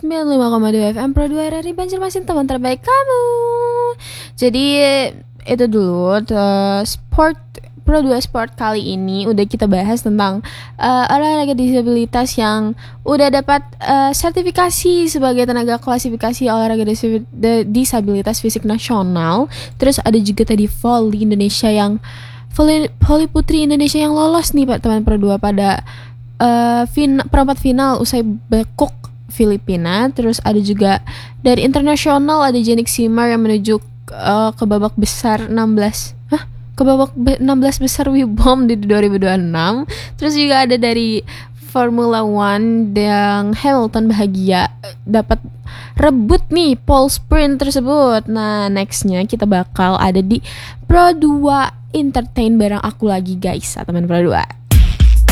95,2 FM Pro 2 RRI Banjarmasin, teman terbaik kamu. Jadi itu dulu sport Pro 2 Sport kali ini udah kita bahas tentang olahraga disabilitas yang udah dapat sertifikasi sebagai tenaga klasifikasi olahraga disabilitas fisik nasional. Terus ada juga tadi volley Indonesia yang volley putri Indonesia yang lolos nih Pak teman Pro 2 pada perempat final usai bekuk Filipina. Terus ada juga dari internasional ada Janik Simar yang menuju ke babak besar 16 besar WIBOM di 2026. Terus juga ada dari Formula One yang Hamilton bahagia dapat rebut nih pole sprint tersebut. Nah nextnya kita bakal ada di Pro 2 Entertain bareng aku lagi guys, teman Pro 2.